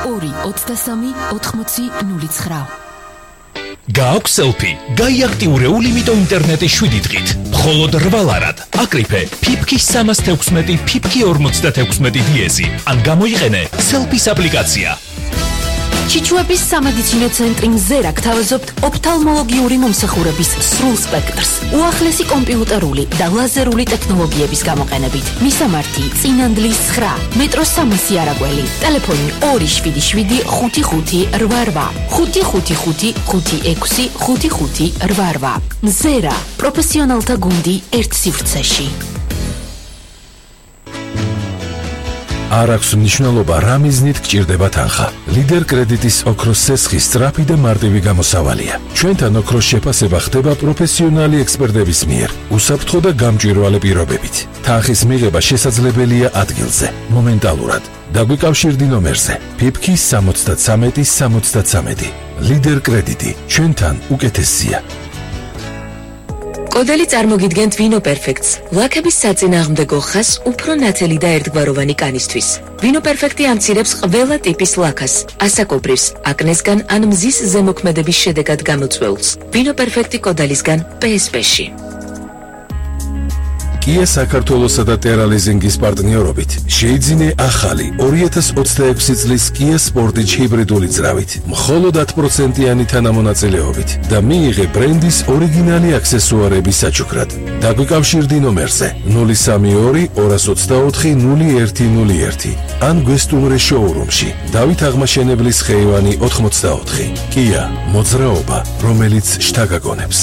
223 8009. გააქვს სელფი, გაიაქტიურე ულიმიტო ინტერნეტის 7 დღით. მხოლოდ 8 ლარად. აკრიფე ფიფქის 316, ფიფქი 56 დიეზი. ან გამოიყენე სელფის აპლიკაცია. ჩიჩუების სამედიცინო ცენტრი მზერა გთავაზობთ ოფთალმოლოგიური მომსახურების სრულ სპექტრს. უახლესი კომპიუტერული და ლაზერული ტექნოლოგიების გამოყენებით. მისამართი: წინანდლის 9, მეტროს 300 არაგველი. ტელეფონი 277 55 88 555 56 55 88. მზერა, პროფესიონალთა გუნდი ერთ სივრცეში. არ აქვს მნიშვნელობა რა მიზნით გჭირდება თანხა. ლიდერ კრედიტის ოქროს სესხი სწრაფი და მარტივი გამოსავალია. ჩვენთან ოქროს შეფასება ხდება პროფესიონალი ექსპერტების მიერ, უსაფრთხო და გამჭვირვალე პირობებით. თანხის მიღება შესაძლებელია ადგილზე, მომენტალურად. დაგვიკავშირდი ნომერზე: ფიფქი 73 73. ლიდერ კრედიტი, ჩვენთან უკეთესია. კოდელი წარმოგიდგენთ ვინო პერფექტს, ლაქების საწინააღმდეგო ხაზს უფრო ნათელი და ერთგვაროვანი კანისთვის. ვინო პერფექტი ამცირებს ყველა ტიპის ლაქას, ასაკობრივს, აკნესგან ან მზის ზემოქმედების შედეგად გამოწვეულს. ვინო პერფექტი კოდელისგან PSP-ში. Kia საქართველოსა და ტერალიზინგის პარტნიორობით შეიძინე ახალი 2026 წლის Kia Sportage ჰიბრიდული ძრავით, მხოლოდ 10%-იანი თანამონაწილეობით და მიიღე ბრენდის ორიგინალი აქსესუარები საჩუქრად. დაგვიკავშირდი ნომერზე 032 224 0101 ან გვესტუმრე შოურუმში. დავით აღმაშენებლის ხეივანი 84. Kia, მოძრაობა, რომელიც შთაგაგონებს.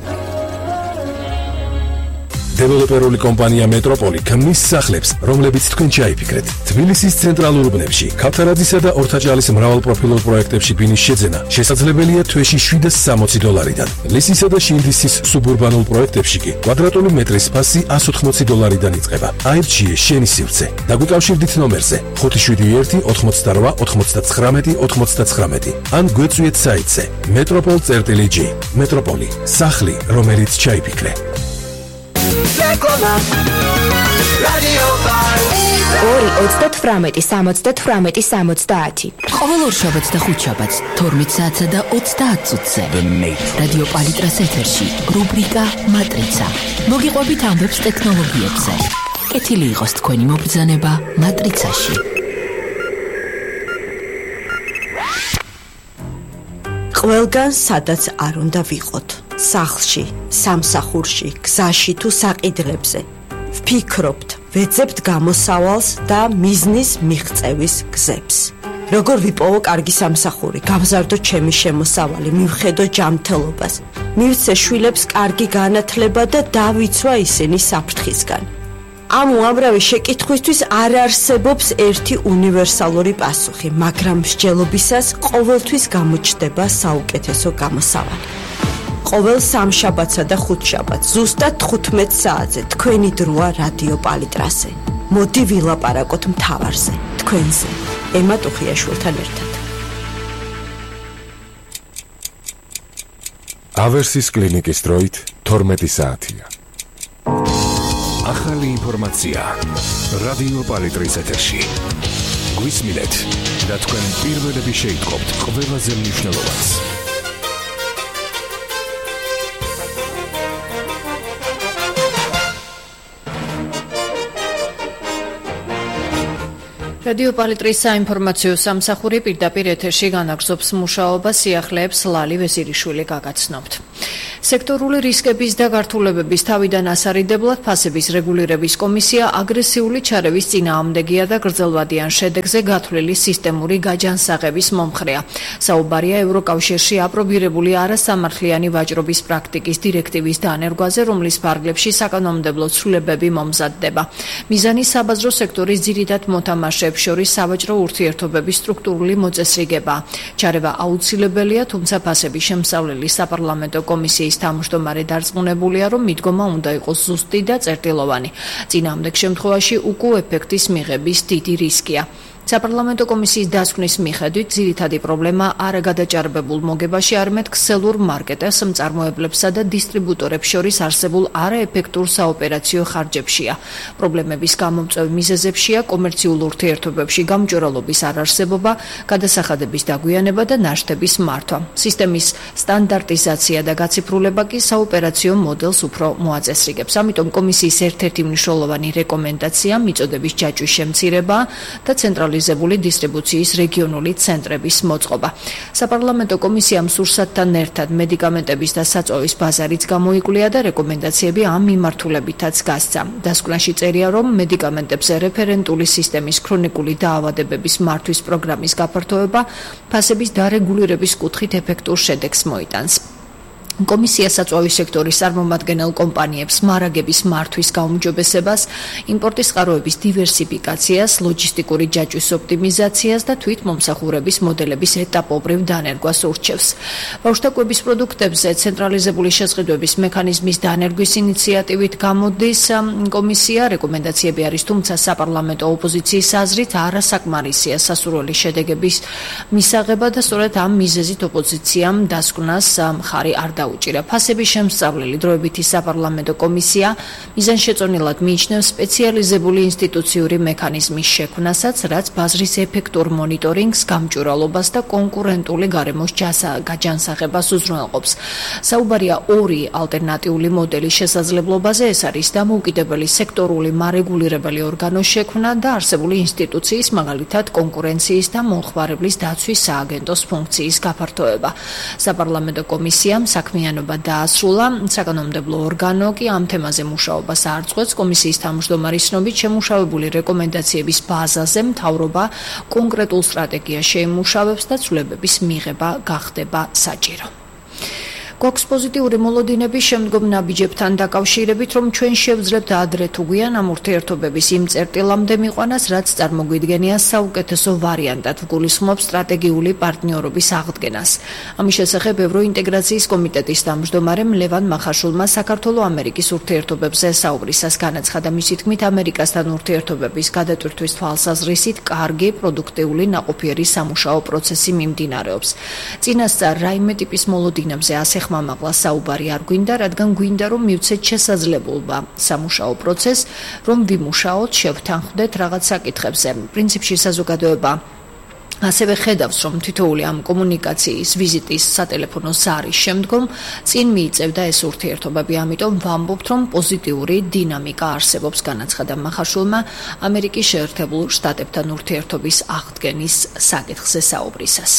დეველოპერული კომპანია მეტროპოლი ქმნის სახლებს, რომლებიც თქვენ ჩაიფიქრეთ. თბილისის ცენტრალურ უბნებში, ქავთარაძისა და ორთაჭალის მრავალპროფილურ პროექტებში ბინის შეძენა შესაძლებელია თვეში $760-დან. ლისისა და შინდისის სუბურბანულ პროექტებში კი კვადრატული მეტრის ფასი $180-დან იწყება. აირჩიე შენი სივრცე. დაგვიკავშირდით ნომერზე 571 88 99 99 ან გვეწვიეთ საიტზე metropol.g. მეტროპოლი, სახლი, რომელიც ჩაიფიქრე. 2-38-70-70. ყოველ ორშაბათს და ხუთშაბათს 12 საათსა და 30 წუთზე რადიო პალიტრას ეთერში რუბრიკა მატრიცა. მოგიყვებით ამბებს ტექნოლოგიებზე. კეთილი იყოს თქვენი მობრძანება მატრიცაში. ყველგან სადაც არ უნდა ვიყოთ. სახლში, სამსახურში, გზაში თუ საყიდლებზე. ვფიქრობთ, ვეძებთ გამოსავალს და მიზნის მიღწევის გზებს. როგორ ვიპოვო კარგი სამსახური, გავზარდო ჩემი შემოსავალი, მივხედო ჯანმრთელობას, მივცე შვილებს კარგი განათლება და დავიცვა ისინი საფრთხისგან. ამ უამრავი შეკითხვისთვის არ არსებობს ერთი უნივერსალური პასუხი, მაგრამ მსჯელობისას ყოველთვის გამოჩნდება საუკეთესო გამოსავალი. ყოველ სამშაბათსა და ხუთშაბათს ზუსტად 15 საათზე თქვენი დროა რადიო პალიტრაზე. მოდი ვილაპარაკოთ მთავარზე, თქვენზე, ემა ტუხიაშვილთან ერთად. ავერსის კლინიკის დროით 12 საათია. ახალი ინფორმაცია რადიო პალიტრის ეთერში. გვისმინეთ და თქვენ პირველები შეიტყობთ ყველაზე მნიშვნელოვანს. რადიო პალიტრის საინფორმაციო სამსახური პირდაპირ ეთერში განაგრძობს მუშაობას, სიახლეებს ლალი ვეზირიშვილი გაგაცნობთ. სექტორული რისკების და გართულებების თავიდან ასარიდებლად ფასების რეგულირების კომისია აგრესიული ჩარევის წინააღმდეგია და გრძელვადიან შედეგზე გათვლილი სისტემური გაჯანსაღების მომხრეა. საუბარია ევროკავშირში აპრობირებული არასამართლიანი ვაჭრობის პრაქტიკის დირექტივის დანერგვაზე, რომლის ფარგლებში საკანონმდებლო ცვლილებები მომზადდება. მიზანი საბაზრო სექტორის ძირითად მოთამაშეებს შორის სავაჭრო ურთიერთობების სტრუქტურული მოწესრიგება. ჩარევა აუცილებელია, თუმცა ფასების შემსავლელი საპარლამენტო კომისიის თავმჯდომარე დარწმუნებულია, რომ მიდგომა უნდა იყოს ზუსტი და წერტილოვანი. წინააღმდეგ შემთხვევაში უკუ ეფექტის მიღების დიდი რისკია. საპარლამენტო კომისიის დასკვნის მიხედვით ძირითადი პრობლემა არაგადაჭარბებულ მოგებაში, არამედ ქსელურ მარკეტებს, მწარმოებლებსა და დისტრიბუტორებს შორის არსებულ არაეფექტურ საოპერაციო ხარჯებშია. პრობლემების გამომწვევი მიზეზებშია კომერციულ ურთიერთობებში გამჭვირვალობის არარსებობა, გადასახადების დაგვიანება და ნაშთების მართვა. სისტემის სტანდარტიზაცია და გაციფრულება კი საოპერაციო მოდელს უფრო მოაწესრიგებს. ამიტომ კომისიის ერთ-ერთი მნიშვნელოვანი რეკომენდაცია მიწოდების ჯაჭვის შემცირება და ცენტრალიზებული დისტრიბუციის რეგიონული ცენტრების მოწყობა. საპარლამენტო კომისიამ სურსათთან ერთად მედიკამენტების და საწვავის ბაზარიც გამოიკვლია და რეკომენდაციები ამ მიმართულებითაც გასცა. დასკვნაში წერია, რომ მედიკამენტებზე რეფერენტული სისტემის ქრონიკული დაავადებების მართვის პროგრამის გაფართოება ფასების დარეგულირების კუთხით ეფექტურ შედეგს მოიტანს. კომისია საწვავის სექტორის წარმომადგენელ კომპანიებს მარაგების მართვის გაუმჯობესებას, იმპორტის წყაროების დივერსიფიკაციას, ლოჯისტიკური ჯაჭვის ოპტიმიზაციას და თვითმომსახურების მოდელების ეტაპობრივ დანერგვას ურჩევს. ბავშვთა კვების პროდუქტებზე ცენტრალიზებული შესყიდვების მექანიზმის დანერგვის ინიციატივით გამოდის კომისია. რეკომენდაციები არის, თუმცა საპარლამენტო ოპოზიციის აზრით არასაკმარისია სასურველი შედეგების მისაღება და სწორედ ამ მიზეზით ოპოზიციამ დასკვნას მხარი არ დაუჭირა. ფასების შემსწავლელი დროებითი საპარლამენტო კომისია მიზანშეწონილად მიიჩნევს სპეციალიზებული ინსტიტუციური მექანიზმის შექმნასაც, რაც ბაზრის ეფექტურ მონიტორინგს, გამჭვირვალობას და კონკურენტული გარემოს გაჯანსაღებას უზრუნველყოფს. საუბარია ორი ალტერნატიული მოდელის შესაძლებლობაზე, ეს არის დამოუკიდებელი სექტორული მარეგულირებელი ორგანოს შექმნა და არსებული ინსტიტუციის, მაგალითად კონკურენციის და მომხმარებლის დაცვის სააგენტოს ფუნქციის გაფართოება. საპარლამენტო კომისიამ საქმიანობა დაასრულა, საკანონმდებლო ორგანო კი ამ თემაზე მუშაობას არ წყვეტს. კომისიის თავმჯდომარის ცნობით შემუშავებული რეკომენდაციების ბაზაზე მთავრობა კონკრეტულ სტრატეგიას შეიმუშავებს და ცვლილებების მიღება გახდება საჭირო. გვაქვს პოზიტიური მოლოდინები შემდგომ ნაბიჯებთან დაკავშირებით, რომ ჩვენ შევძლებთ ადრე თუ გვიან ამ ურთიერთობების იმ წერტილამდე მიყვანას, რაც წარმოგვიდგენია საუკეთესო ვარიანტად, გულისხმობს სტრატეგიული პარტნიორობის აღდგენას. ამის შესახებ ევროინტეგრაციის კომიტეტის თავმჯდომარემ ლევან მახაშულმა საქართველო-ამერიკის ურთიერთობებზე საუბრისას განაცხადა. მისი თქმით, ამერიკასთან ურთიერთობების გადატვირთვის თვალსაზრისით კარგი, პროდუქტიული, ნაყოფიერი სამუშაო პროცესი მიმდინარეობს. წინასწარ რაიმე ტიპის მოლოდინებზე ასე ხმამაღლა საუბარი არ გვინდა, რადგან გვინდა, რომ მივცეთ შესაძლებლობა სამუშაო პროცესს, რომ ვიმუშაოთ, შევთანხმდეთ რაღაც საკითხებზე. პრინციპში საზოგადოება ასევე ხედავს, რომ თითოეული ამ კომუნიკაციის ვიზიტის სატელეფონო ზარის შემდგომ წინ მიიწევდა ეს ურთიერთობები, ამიტომ ვამბობთ, რომ პოზიტიური დინამიკა არსებობს, განაცხადა მახაშულმა ამერიკის შეერთებულ შტატებთან ურთიერთობის აღდგენის საკითხზე საუბრისას.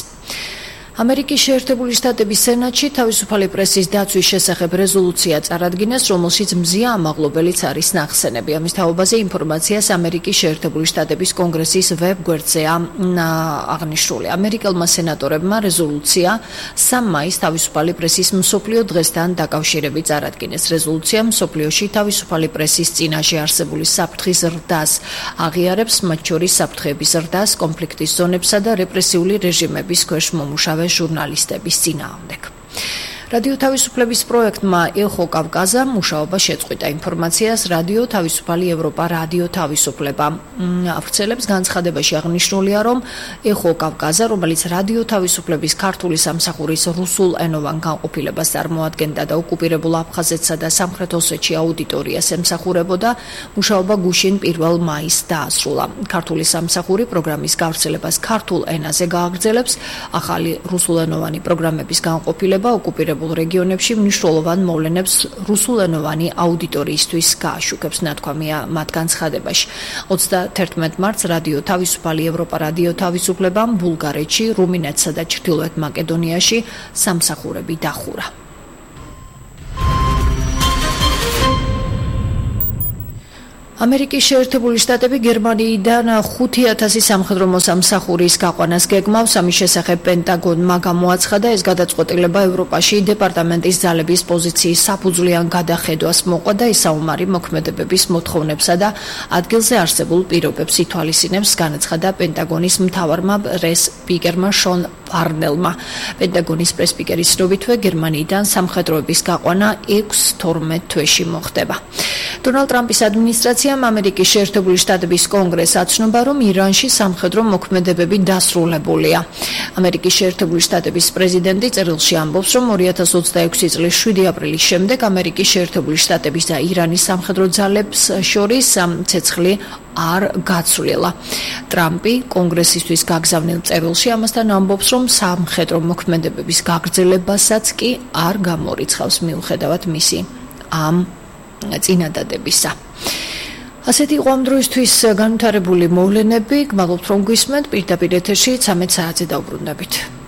ამერიკის შეერთებული შტატების სენატში თავისუფალი პრესის დაცვის შესახებ რეზოლუცია წარადგინეს, რომელშიც მზია ამაღლობელიც არის ნახსენები. ამის თაობაზე ინფორმაციას ამერიკის შეერთებული შტატების კონგრესის ვებ-გვერდზე აღნიშნული. ამერიკელმა სენატორებმა რეზოლუცია 3 მაისს თავისუფალი პრესის მსოფლიო დღესთან დაკავშირებით წარადგინეს. რეზოლუცია მსოფლიოში თავისუფალი პრესის წინაშე არსებული საფრთხის ზრდას აღიარებს, მათ შორის საფრთხეების ზრდას, კონფლიქტის ზონებსა და რეპრესიული რეჟიმების ქვეშ მომუშავე ჟურნალისტების წინააღმდეგ. რადიო თავისუფლების პროექტმა ეხო კავკაზა მუშაობა შეწყვიტა. ინფორმაციას რადიო თავისუფალი ევროპა, რადიო თავისუფლება ავრცელებს. განცხადებაში აღნიშნულია, რომ ეხო კავკაზა, რომელიც რადიო თავისუფლების ქართული სამსახურის რუსულენოვან განყოფილებას წარმოადგენდა და ოკუპირებულ აფხაზეთსა და სამხრეთ ოსეთში აუდიტორიას ემსახურებოდა, მუშაობა გუშინ 1 მაისს დაასრულა. ქართული სამსახური პროგრამის გავრცელებას ქართულ ენაზე გააგრძელებს. ახალი რუსულენოვანი პროგრამების განყოფილება ოკუპირებულ რეგიონებში მნიშვნელოვან მოვლენებს რუსულენოვანი აუდიტორიისთვის გააშუქებს, ნათქვამია მათ განცხადებაში. 31 მარტს რადიო თავისუფალი ევროპა, რადიო თავისუფლებამ ბულგარეთში, რუმინეთსა და ჩრდილოეთ მაკედონიაში სამსახურები დახურა. ამერიკის შეერთებული შტატები გერმანიიდან 5000 სამხედრო მოსამსახურის გაყვანას გეგმავს. ამის შესახებ პენტაგონმა გამოაცხადა, ეს გადაწყვეტილება ევროპაში დეპარტამენტის ძალების პოზიციის საფუძვლიან გადახედვას მოყვა და ისაუმარი მოქმედებების მოთხოვნებსა და ადგილზე არსებულ პირობებს ითვალისწინებს, განაცხადა პენტაგონის მთავარმა პრეს სპიკერმა შონ ვარნელმა. პენტაგონის პრესპიკერის ცნობითვე გერმანიიდან სამხედროების გაყვანა 6-12 თვეში მოხდება. დონალდ ტრამპის ადმინისტრაციამ ამერიკის შეერთებული შტატების კონგრესს აცნობა, რომ ირანში სამხედრო მოქმედებები დასრულებულია. ამერიკის შეერთებული შტატების პრეზიდენტი წერილში ამბობს, რომ 2026 წლის 7 აპრილის შემდეგ ამერიკის შეერთებული შტატების და ირანის სამხედრო ძალებს შორის ცეცხლი არ გაცვლილა. ტრამპი კონგრესისთვის გაგზავნილ წერილში ამასთან ამბობს, რომ სამხედრო მოქმედებების გაგრძელებასაც კი არ გამორიცხავს მიუხედავად მისი ამ წინადადებისა. ასეთი იყო ამ დროისთვის განვითარებული მოვლენები. გმადლობთ რომ გვისმენთ. პირდაპირ ეთერში 13 საათზე დავბრუნდებით.